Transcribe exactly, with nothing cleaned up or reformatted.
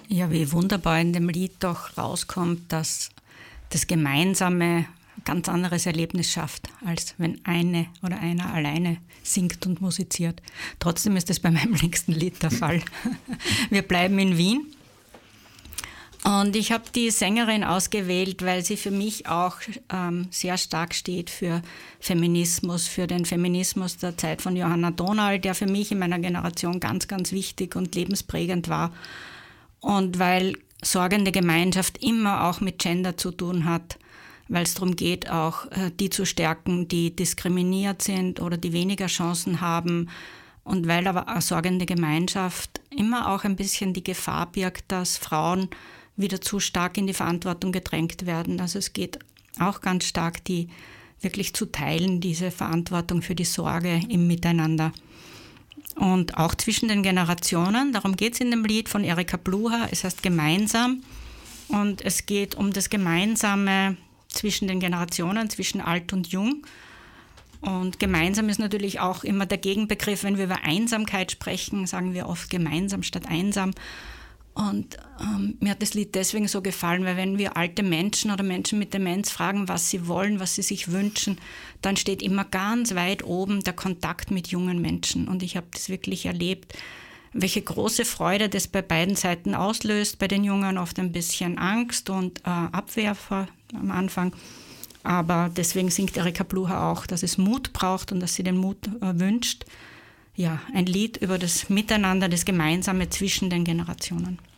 Ja, wie wunderbar in dem Lied doch rauskommt, dass das Gemeinsame ein ganz anderes Erlebnis schafft, als wenn eine oder einer alleine singt und musiziert. Trotzdem ist das bei meinem nächsten Lied der Fall. Wir bleiben in Wien. Und ich habe die Sängerin ausgewählt, weil sie für mich auch ähm, sehr stark steht für Feminismus, für den Feminismus der Zeit von Johanna Donald, der für mich in meiner Generation ganz, ganz wichtig und lebensprägend war. Und weil sorgende Gemeinschaft immer auch mit Gender zu tun hat, weil es darum geht, auch äh, die zu stärken, die diskriminiert sind oder die weniger Chancen haben. Und weil aber eine sorgende Gemeinschaft immer auch ein bisschen die Gefahr birgt, dass Frauen wieder zu stark in die Verantwortung gedrängt werden. Also es geht auch ganz stark, die wirklich zu teilen, diese Verantwortung für die Sorge im Miteinander. Und auch zwischen den Generationen, darum geht es in dem Lied von Erika Bluha, es heißt Gemeinsam. Und es geht um das Gemeinsame zwischen den Generationen, zwischen alt und jung. Und gemeinsam ist natürlich auch immer der Gegenbegriff, wenn wir über Einsamkeit sprechen, sagen wir oft gemeinsam statt einsam. Und ähm, mir hat das Lied deswegen so gefallen, weil wenn wir alte Menschen oder Menschen mit Demenz fragen, was sie wollen, was sie sich wünschen, dann steht immer ganz weit oben der Kontakt mit jungen Menschen. Und ich habe das wirklich erlebt, welche große Freude das bei beiden Seiten auslöst. Bei den Jungen oft ein bisschen Angst und äh, Abwehr am Anfang. Aber deswegen singt Erika Bluha auch, dass es Mut braucht und dass sie den Mut äh, wünscht. Ja, ein Lied über das Miteinander, das Gemeinsame zwischen den Generationen.